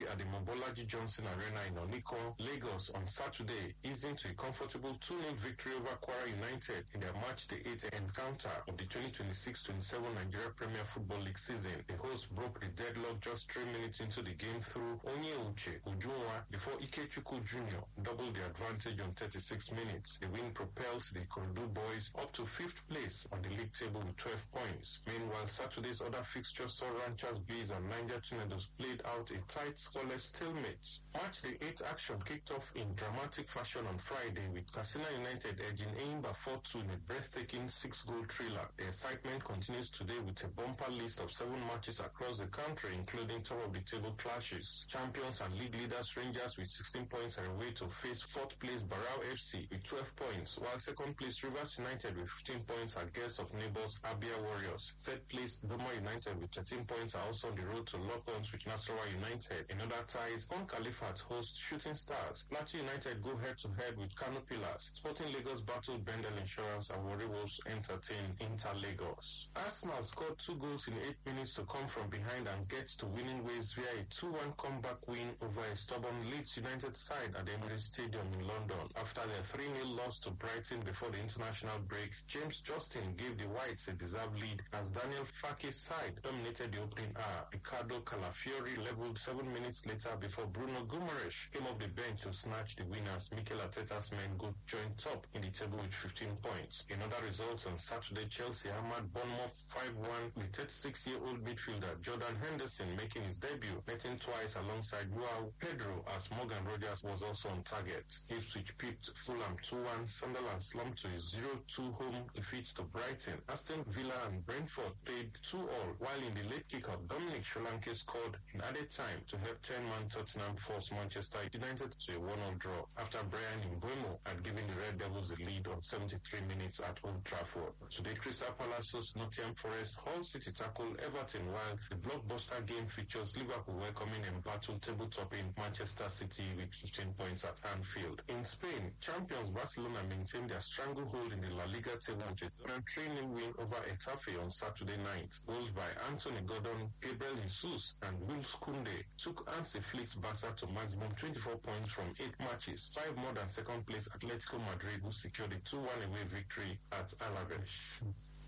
at the Mobolaji Johnson Arena in Oniko, Lagos on Saturday, easing to a comfortable 2-0 victory over Kwara United in their March the 8th encounter of the 2026-27 Nigeria Premier Football League season. The hosts broke the deadlock just 3 minutes into the game through Onyeuche Ujunwa before Ikechukwu Jr. doubled the advantage on 36 minutes. The win propelled the Ikorodu boys up to 5th place on the league table with 12 points. Meanwhile, Saturday's other fixtures saw Ranchers Bees and Niger Tornadoes played out a tight scoreless stalemate. March the 8th action kicked off in dramatic fashion on Friday with Katsina United edging Enyimba 4-2 in a breathtaking 6-goal thriller. The excitement continues today with a bumper list of 7 matches across the country, including top-of-the-table clashes. Champions and league leaders Rangers with 16 points are away to face 4th place Barao FC with 12 points, while 2nd place Rivers United with 15 points are guests of neighbours Abia Warriors. 3rd place Doma United with 13 points are also on the road to lock-ons with Nasarawa United. In other ties, Khalifat hosts Shooting Stars. Plateau United go head-to-head with Kano Pillars. Sporting Lagos battle Bendel Insurance and Warri Wolves entertain Inter Lagos. Arsenal scored 2 goals in 8 minutes to come from behind and get to winning ways via a 2-1 comeback win over a stubborn Leeds United side at the Emirates Stadium in London. After their 3-0 loss to Brighton before the international break, James Justin gave the Whites a deserved lead as Daniel Fake's side dominated the opening hour. Ricardo Calafiori leveled 7 minutes later before Bruno Guimaraes came off the bench to snatch the winners. Mikel Arteta's men go joint top in the table with 15 points. In other results on Saturday, Chelsea hammered Bournemouth 5-1 with 36-year-old midfielder Jordan Henderson making his debut, netting twice alongside Joao Pedro as Morgan Rogers was also on target. Ipswich pipped Fulham 2-1, Sunderland slumped to a 0-2 home defeat to Brighton. Aston Villa and Brentford played 2-2, while in the late kickoff, Dominic Solanke scored in added time to help 10-man Tottenham force Manchester United to a 1-1 draw after Brian Mbeumo had given the Red Devils the lead on 73 minutes at Old Trafford. Today, Crystal Palace hosts Nottingham Forest, Hull City tackle Everton, while the blockbuster game features Liverpool welcoming embattled table-topping Manchester City with 15 points at Anfield. In Spain, champions Barcelona maintained their stranglehold in the La Liga table with a 3-0 win over Getafe on Saturday night. Goals by Anthony Gordon, Gabriel Jesus and Jules Koundé took Hansi Flick's Barca to maximum 24 points from 8 matches, 5 more than second place Atletico Madrid, who secured a 2-1 away victory at Alaves.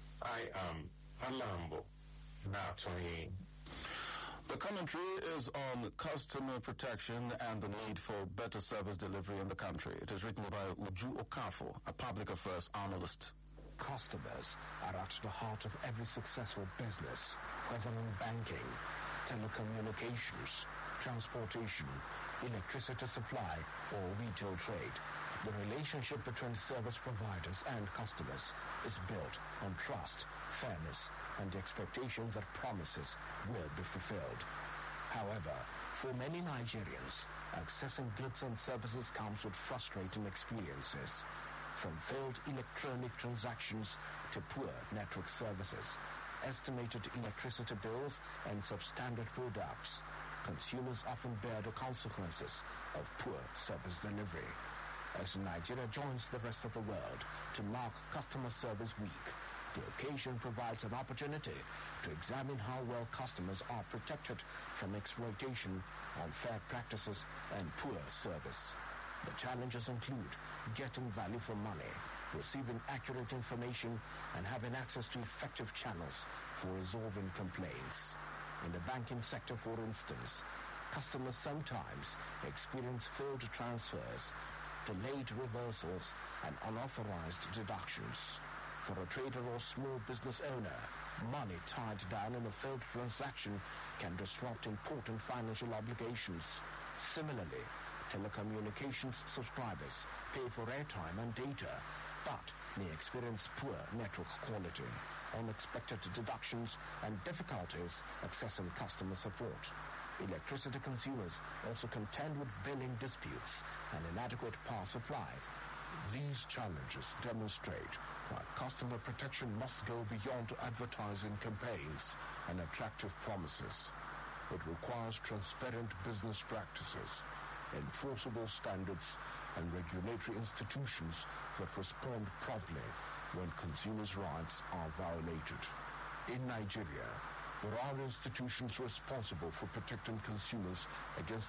I am Alambo Natoyin. The commentary is on customer protection and the need for better service delivery in the country. It is written by Uju Okafo, a public affairs analyst. Customers are at the heart of every successful business, whether in banking, telecommunications, transportation, electricity supply, or retail trade. The relationship between service providers and customers is built on trust, fairness, and the expectation that promises will be fulfilled. However, for many Nigerians, accessing goods and services comes with frustrating experiences. From failed electronic transactions to poor network services, estimated electricity bills, and substandard products, consumers often bear the consequences of poor service delivery. As Nigeria joins the rest of the world to mark Customer Service Week, the occasion provides an opportunity to examine how well customers are protected from exploitation, unfair practices, and poor service. The challenges include getting value for money, receiving accurate information, and having access to effective channels for resolving complaints. In the banking sector, for instance, customers sometimes experience failed transfers, delayed reversals, and unauthorized deductions. For a trader or small business owner, money tied down in a failed transaction can disrupt important financial obligations. Similarly, telecommunications subscribers pay for airtime and data, but may experience poor network quality, unexpected deductions, and difficulties accessing customer support. Electricity consumers also contend with billing disputes and inadequate power supply. These challenges demonstrate why customer protection must go beyond advertising campaigns and attractive promises. It requires transparent business practices, enforceable standards, and regulatory institutions that respond promptly when consumers' rights are violated. In Nigeria, there are institutions responsible for protecting consumers against